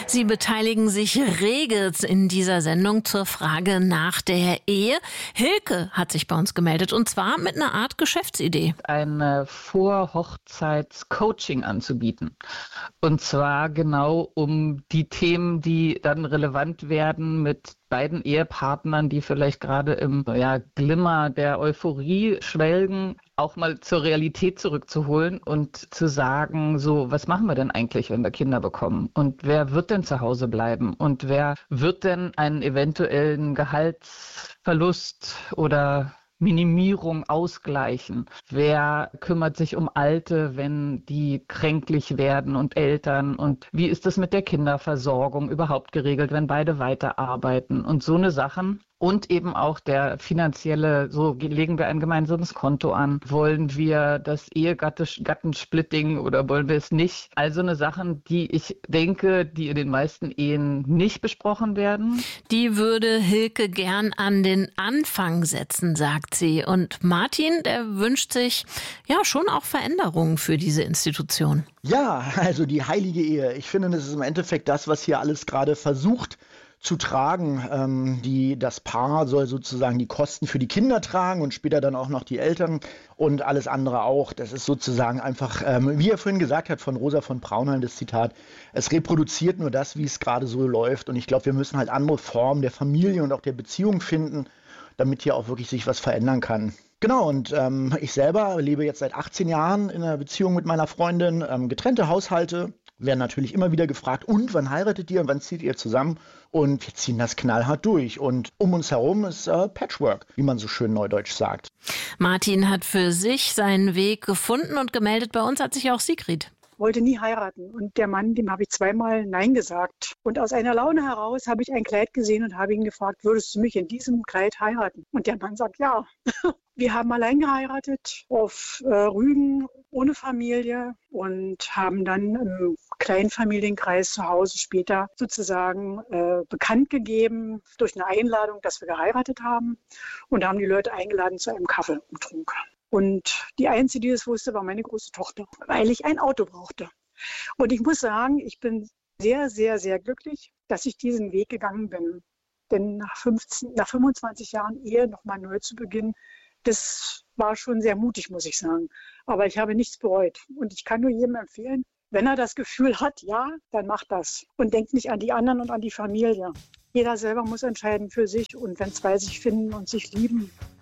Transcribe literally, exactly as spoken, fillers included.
Sie beteiligen sich rege in dieser Sendung zur Frage nach der Ehe. Hilke hat sich bei uns gemeldet und zwar mit einer Art Geschäftsidee. Ein Vorhochzeits-Coaching anzubieten. Und zwar genau um die Themen, die dann relevant werden mit beiden Ehepartnern, die vielleicht gerade im ja, Glimmer der Euphorie schwelgen, auch mal zur Realität zurückzuholen und zu sagen, so, was machen wir denn eigentlich, wenn wir Kinder bekommen? Und wer wird denn zu Hause bleiben? Und wer wird denn einen eventuellen Gehaltsverlust oder Minimierung ausgleichen? Wer kümmert sich um Alte, wenn die kränklich werden und Eltern? Und wie ist das mit der Kinderversorgung überhaupt geregelt, wenn beide weiterarbeiten? Und so eine Sachen. Und eben auch der finanzielle, so legen wir ein gemeinsames Konto an, wollen wir das Ehegattensplitting oder wollen wir es nicht? Also eine Sachen, die ich denke, die in den meisten Ehen nicht besprochen werden. Die würde Hilke gern an den Anfang setzen, sagt sie. Und Martin, der wünscht sich ja schon auch Veränderungen für diese Institution. Ja, also die heilige Ehe. Ich finde, das ist im Endeffekt das, was hier alles gerade versucht zu tragen. Ähm, die, das Paar soll sozusagen die Kosten für die Kinder tragen und später dann auch noch die Eltern und alles andere auch. Das ist sozusagen einfach, ähm, wie er vorhin gesagt hat, von Rosa von Braunheim, das Zitat, es reproduziert nur das, wie es gerade so läuft. Und ich glaube, wir müssen halt andere Formen der Familie und auch der Beziehung finden, damit hier auch wirklich sich was verändern kann. Genau, und ähm, ich selber lebe jetzt seit achtzehn Jahren in einer Beziehung mit meiner Freundin, ähm, getrennte Haushalte, werden natürlich immer wieder gefragt, und wann heiratet ihr und wann zieht ihr zusammen? Und wir ziehen das knallhart durch. Und um uns herum ist äh, Patchwork, wie man so schön neudeutsch sagt. Martin hat für sich seinen Weg gefunden und gemeldet bei uns hat sich auch Sigrid. Wollte nie heiraten. Und der Mann, dem habe ich zweimal Nein gesagt. Und aus einer Laune heraus habe ich ein Kleid gesehen und habe ihn gefragt, würdest du mich in diesem Kleid heiraten? Und der Mann sagt, ja. Wir haben allein geheiratet, auf äh, Rügen, ohne Familie und haben dann im Kleinfamilienkreis zu Hause später sozusagen äh, bekannt gegeben durch eine Einladung, dass wir geheiratet haben. Und da haben die Leute eingeladen zu einem Kaffee und Trunk. Und die Einzige, die das wusste, war meine große Tochter, weil ich ein Auto brauchte. Und ich muss sagen, ich bin sehr, sehr, sehr glücklich, dass ich diesen Weg gegangen bin. Denn nach, fünfzehn, nach fünfundzwanzig Jahren Ehe nochmal neu zu beginnen, das war schon sehr mutig, muss ich sagen. Aber ich habe nichts bereut. Und ich kann nur jedem empfehlen, wenn er das Gefühl hat, ja, dann macht das. Und denkt nicht an die anderen und an die Familie. Jeder selber muss entscheiden für sich. Und wenn zwei sich finden und sich lieben,